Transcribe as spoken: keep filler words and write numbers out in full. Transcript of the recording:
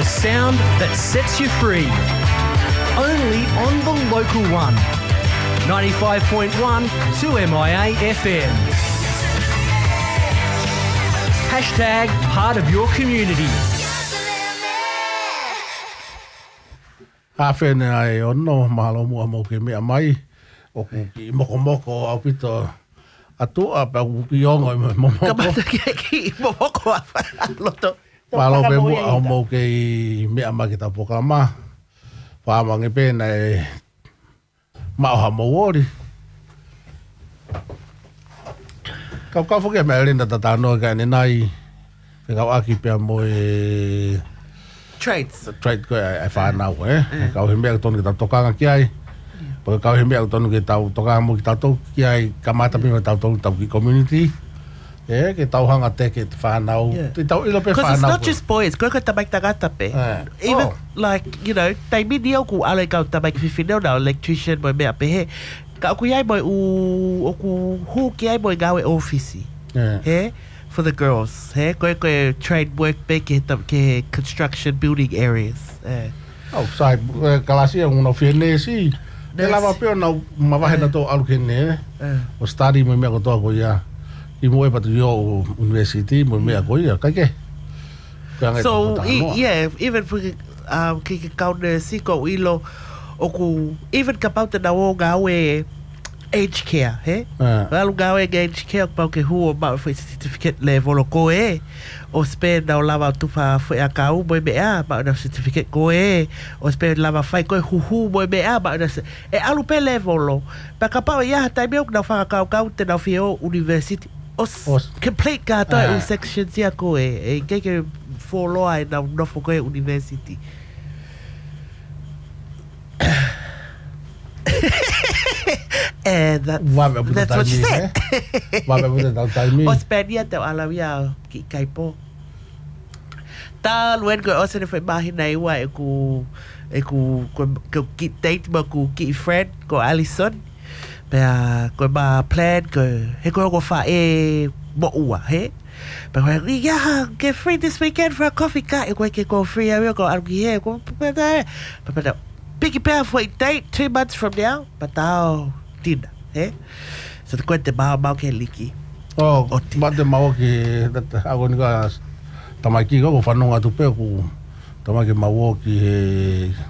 sound that sets you free. Only on the local one. ninety-five point one two M I A F M. Hashtag part of your community. Hawhene ai ono mahalo mua mo ke mea mai. O ki moko moko au pito atua pa ki ongo mo moko. Kamata ki moko a loto. Mahalo pe mo au mo ke mea mai ki tapoka ma. Whamangi pēna e mauha mo ori. Kau kau whukia mea rinda tatanoa ka ane nai. Te kau aki pia mo e... Trades. Trade koe ai whanau e. Kau he mea tonu ki tau tokanga ki ai. Paka kau he mea tonu ki tau tokanga mo ki tau tau ki ai. Kamata pima tau tonu tau ki community. E, ke tau hanga te ke te whanau. Te tau ilo pe whanau. Because it's not just boys. Koe ka tabai tagata pe. Even like, you know, tai mini au ku ale kau tabai ki whiwhinau na electrician mo mea pe he. Ka aku iai mo u, oku hu ki ai mo i ngawe ofisi. He? For the girls. He? Koe koe trade work pe ke, ke construction building areas. Eh. Au, sai, kalasia nguna whiene si. E lava peo na mawahena tō alu kene. O study mo mea kotoa ko ia. I mo e patu yo university mo mea ko ia. Kai ke? So, i, yeah, even for um, ki ke kaune siko ilo, oku, even ka pauta na o ngawe aged care, he? Alu ngawe aged care pau ke huo ma foi certificate level o ko e. O spe na o lava tufa foi a kau mo mea ma na certificate ko e. O spe lava fai ko huhu mo mea ma na e alu pe level o. Pa ka pau ia tai meu na fa kau kau te na fio university. Os, Os complete ka to uh. sections ia ko e. E ke ke follow ai na no fo ko e university. And that, that's what she said. O Spania te alawia ki kaipo. Ta luen ko ose ne foi mahina iwa e ku e ku ko ki date ma ku ki friend ko Alison. Pea ko ma plan ko he ko ko fa e mo ua he. But when we yeah, get free this weekend for a coffee cut, we can go free. I will go out here. Go, but but Biggie Bear for a date two months from now. But now dinner, eh? So the kwente mau mau ke liki. Oh, but the mau ke that agoni ka tamaki ko whanonga tu pe ku tamaki mau ki